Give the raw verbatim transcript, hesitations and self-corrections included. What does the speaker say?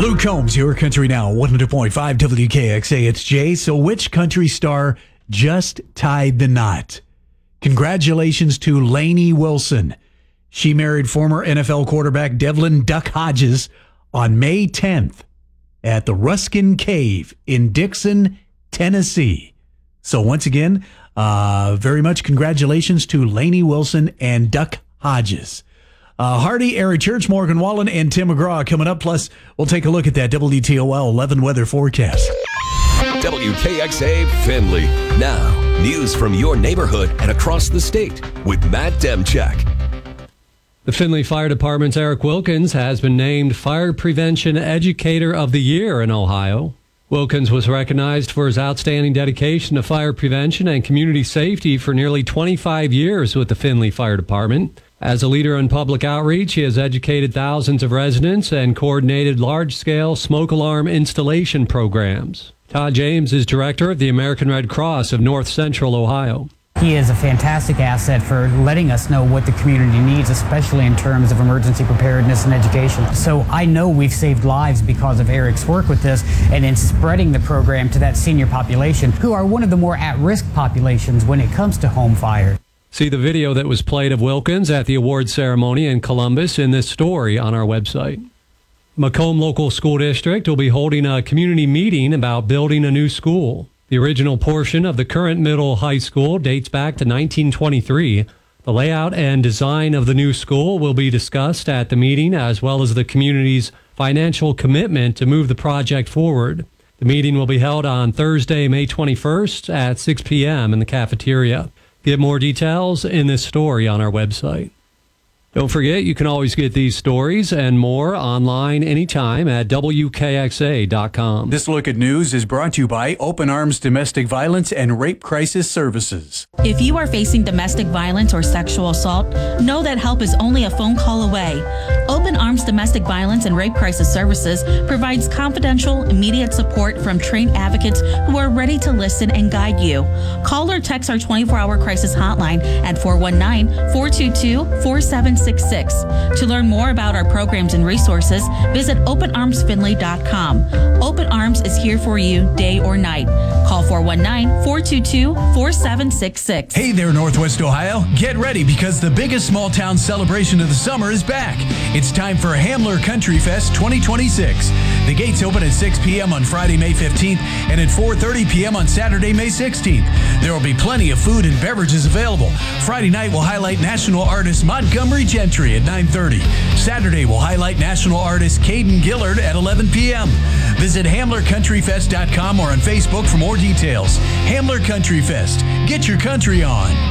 Luke Combs, your Country Now, one hundred point five W K X A. It's Jay. So which country star just tied the knot? Congratulations to Lainey Wilson. She married former N F L quarterback Devlin Duck Hodges on May tenth at the Ruskin Cave in Dixon, Tennessee. So once again, uh, very much congratulations to Lainey Wilson and Duck Hodges. Uh, Hardy, Eric Church, Morgan Wallen, and Tim McGraw coming up. Plus, we'll take a look at that W T O L eleven weather forecast. W K X A Findlay. Now, news from your neighborhood and across the state with Matt Demchak. The Findlay Fire Department's Eric Wilkins has been named Fire Prevention Educator of the Year in Ohio. Wilkins was recognized for his outstanding dedication to fire prevention and community safety for nearly twenty-five years with the Findlay Fire Department. As a leader in public outreach, he has educated thousands of residents and coordinated large-scale smoke alarm installation programs. Todd James is director of the American Red Cross of North Central Ohio. He is a fantastic asset for letting us know what the community needs, especially in terms of emergency preparedness and education. So I know we've saved lives because of Eric's work with this and in spreading the program to that senior population, who are one of the more at-risk populations when it comes to home fire. See the video that was played of Wilkins at the award ceremony in Columbus in this story on our website. Macomb Local School District will be holding a community meeting about building a new school. The original portion of the current middle high school dates back to nineteen twenty-three. The layout and design of the new school will be discussed at the meeting, as well as the community's financial commitment to move the project forward. The meeting will be held on Thursday, May twenty-first at six p.m. in the cafeteria. Get more details in this story on our website. Don't forget, you can always get these stories and more online anytime at W K X A dot com. This look at news is brought to you by Open Arms Domestic Violence and Rape Crisis Services. If you are facing domestic violence or sexual assault, know that help is only a phone call away. Open Arms Domestic Violence and Rape Crisis Services provides confidential, immediate support from trained advocates who are ready to listen and guide you. Call or text our twenty-four hour crisis hotline at four one nine, four two two, four seven six six. To learn more about our programs and resources, visit open arms findlay dot com. Open Arms is here for you day or night. Call four one nine, four two two, four seven six six. Hey there, Northwest Ohio. Get ready because the biggest small town celebration of the summer is back. It's time for Hamler Country Fest twenty twenty-six. The gates open at six p.m. on Friday, May fifteenth and at four thirty p.m. on Saturday, May sixteenth. There will be plenty of food and beverages available. Friday night will highlight national artist Montgomery Gentry at nine thirty. Saturday will highlight national artist Caden Gillard at eleven p.m. Visit hamler country fest dot com or on Facebook for more details. Hamler Country Fest. Get your country on.